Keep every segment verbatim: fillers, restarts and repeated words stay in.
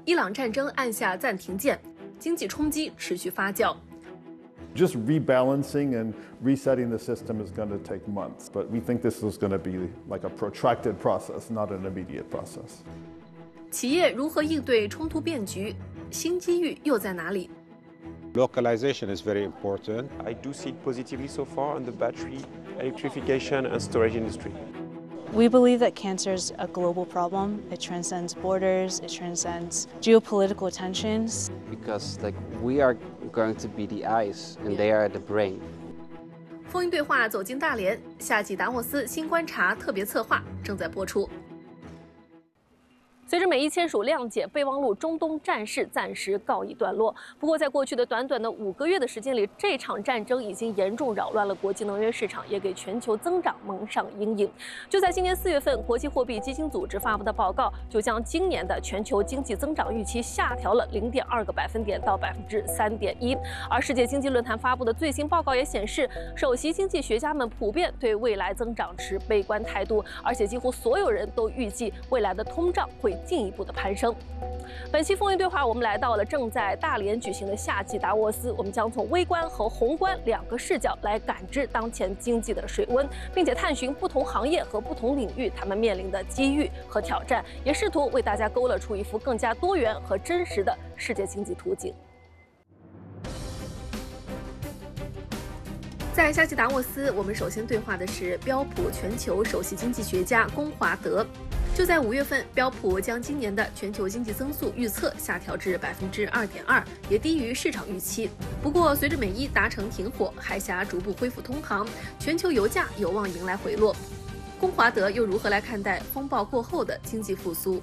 伊朗战争按下暂停键，经济冲击持续发酵。 Just rebalancing and resetting the system is going to take months, but we think this is going to be like a protracted process, not an immediate process. 企业如何应对冲突变局？新机遇又在哪里？ Localization is very important. I do see it positively so far on the battery, electrification and storage industry. We believe that cancer is a global problem. It transcends borders, it transcends geopolitical tensions. Because like we are going to be the eyes and they are the brain. 风云对话走进大连，夏季达沃斯新观察特别策划正在播出。随着美伊签署谅解备忘录，中东战事暂时告一段落。不过，在过去的短短的五个月的时间里，这场战争已经严重扰乱了国际能源市场，也给全球增长蒙上阴影。就在今年四月份，国际货币基金组织发布的报告就将今年的全球经济增长预期下调了零点二个百分点到百分之三点一。而世界经济论坛发布的最新报告也显示，首席经济学家们普遍对未来增长持悲观态度，而且几乎所有人都预计未来的通胀会进一步的攀升。本期风云对话，我们来到了正在大连举行的夏季达沃斯，我们将从微观和宏观两个视角来感知当前经济的水温，并且探寻不同行业和不同领域他们面临的机遇和挑战，也试图为大家勾勒出一幅更加多元和真实的世界经济图景。在夏季达沃斯，我们首先对话的是标普全球首席经济学家龚华德。就在五月份，标普将今年的全球经济增速预测下调至百分之二点二，也低于市场预期。不过，随着美伊达成停火，海峡逐步恢复通航，全球油价有望迎来回落。龚华德又如何来看待风暴过后的经济复苏？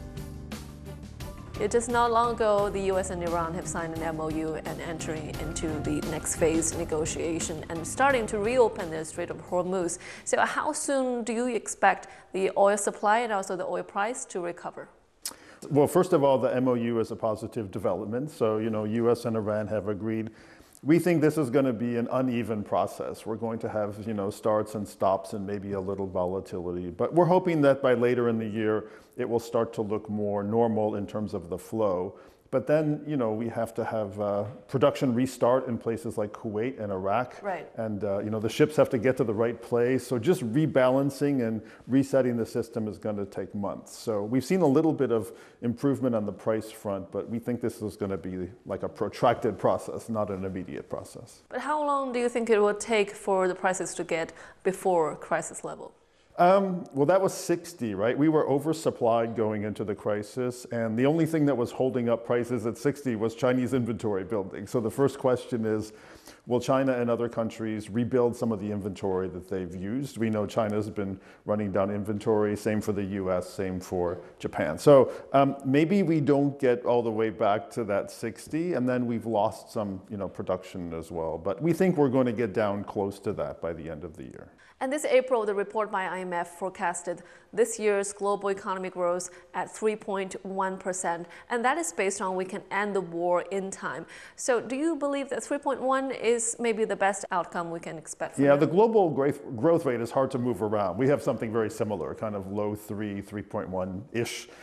It just not long ago, the U S and Iran have signed an M O U and entering into the next phase negotiation and starting to reopen the Strait of Hormuz. So how soon do you expect the oil supply and also the oil price to recover? Well, first of all, the M O U is a positive development. So, you know, U S and Iran have agreed. We think this is going to be an uneven process. We're going to have, you know, starts and stops and maybe a little volatility. But we're hoping that by later in the year, it will start to look more normal in terms of the flow. But then, you know, we have to have uh, production restart in places like Kuwait and Iraq. Right. And, uh, you know, the ships have to get to the right place. So just rebalancing and resetting the system is going to take months. So we've seen a little bit of improvement on the price front, but we think this is going to be like a protracted process, not an immediate process. But how long do you think it will take for the prices to get before crisis level? Um, well, that was sixty, right? We were oversupplied going into the crisis, and the only thing that was holding up prices at sixty was Chinese inventory building. So the first question is, will China and other countries rebuild some of the inventory that they've used? We know China's been running down inventory, same for the U S, same for Japan. So um, maybe we don't get all the way back to that sixty, and then we've lost some, you know, production as well. But we think we're going to get down close to that by the end of the year. And this April, the report by I M F forecasted this year's global economic growth at three point one percent. And that is based on we can end the war in time. So do you believe that three point one is maybe the best outcome we can expect from Yeah, it? the global growth rate is hard to move around. We have something very similar, kind of low three, three point one-ish.